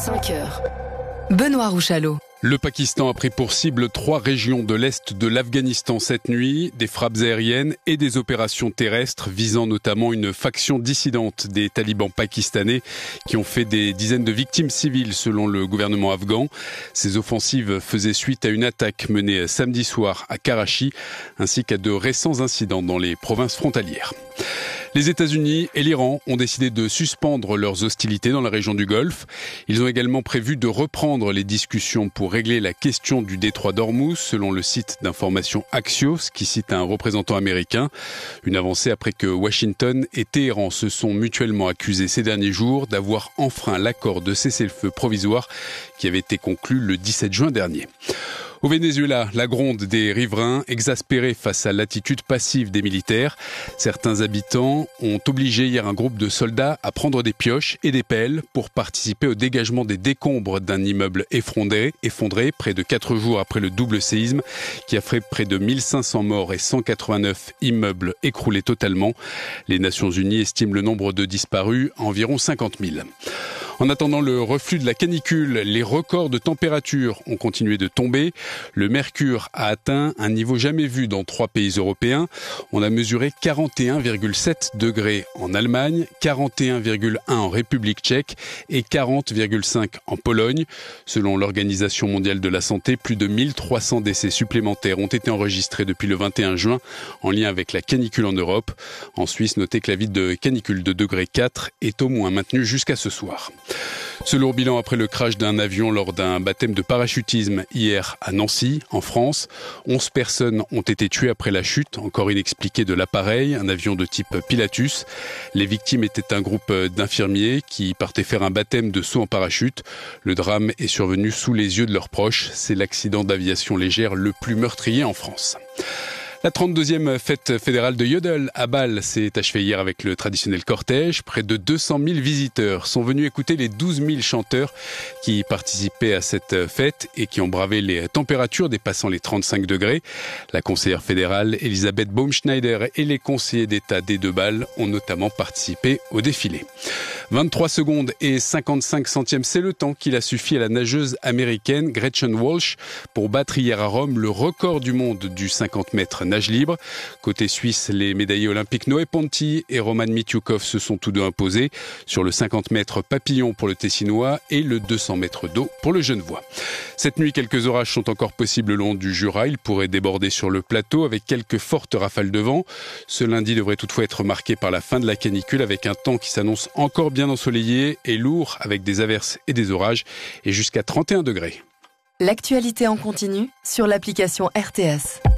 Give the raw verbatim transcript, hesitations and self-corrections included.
cinq heures. Benoît Rouchalot. Le Pakistan a pris pour cible trois régions de l'est de l'Afghanistan cette nuit, des frappes aériennes et des opérations terrestres visant notamment une faction dissidente des talibans pakistanais qui ont fait des dizaines de victimes civiles selon le gouvernement afghan. Ces offensives faisaient suite à une attaque menée samedi soir à Karachi ainsi qu'à de récents incidents dans les provinces frontalières. Les États-Unis et l'Iran ont décidé de suspendre leurs hostilités dans la région du Golfe. Ils ont également prévu de reprendre les discussions pour régler la question du détroit d'Ormuz, selon le site d'information Axios, qui cite un représentant américain. Une avancée après que Washington et Téhéran se sont mutuellement accusés ces derniers jours d'avoir enfreint l'accord de cessez-le-feu provisoire qui avait été conclu le dix-sept juin dernier. Au Venezuela, la gronde des riverains, exaspérés face à l'attitude passive des militaires. Certains habitants ont obligé hier un groupe de soldats à prendre des pioches et des pelles pour participer au dégagement des décombres d'un immeuble effondré, effondré près de quatre jours après le double séisme qui a fait près de mille cinq cents morts et cent quatre-vingt-neuf immeubles écroulés totalement. Les Nations Unies estiment le nombre de disparus à environ cinquante mille. En attendant le reflux de la canicule, les records de température ont continué de tomber. Le mercure a atteint un niveau jamais vu dans trois pays européens. On a mesuré quarante et un virgule sept degrés en Allemagne, quarante et un virgule un en République tchèque et quarante virgule cinq en Pologne. Selon l'Organisation mondiale de la santé, plus de mille trois cents décès supplémentaires ont été enregistrés depuis le vingt et un juin en lien avec la canicule en Europe. En Suisse, notez que la vie de canicule de degré quatre est au moins maintenue jusqu'à ce soir. Ce lourd bilan après le crash d'un avion lors d'un baptême de parachutisme hier à Nancy, en France. onze personnes ont été tuées après la chute, encore inexpliquée de l'appareil, un avion de type Pilatus. Les victimes étaient un groupe d'infirmiers qui partaient faire un baptême de saut en parachute. Le drame est survenu sous les yeux de leurs proches. C'est l'accident d'aviation légère le plus meurtrier en France. La trente-deuxième fête fédérale de Yodel à Bâle s'est achevée hier avec le traditionnel cortège. Près de deux cent mille visiteurs sont venus écouter les douze mille chanteurs qui participaient à cette fête et qui ont bravé les températures dépassant les trente-cinq degrés. La conseillère fédérale Elisabeth Baumschneider et les conseillers d'État des deux Bâles ont notamment participé au défilé. vingt-trois secondes et cinquante-cinq centièmes, c'est le temps qu'il a suffi à la nageuse américaine Gretchen Walsh pour battre hier à Rome le record du monde du cinquante mètres nage libre. Côté suisse, les médaillés olympiques Noé Ponti et Roman Mitiukov se sont tous deux imposés sur le cinquante mètres papillon pour le Tessinois et le deux cents mètres d'eau pour le Genevois. Cette nuit, quelques orages sont encore possibles le long du Jura. Ils pourraient déborder sur le plateau avec quelques fortes rafales de vent. Ce lundi devrait toutefois être marqué par la fin de la canicule avec un temps qui s'annonce encore bien ensoleillé et lourd avec des averses et des orages et jusqu'à trente et un degrés. L'actualité en continu sur l'application R T S.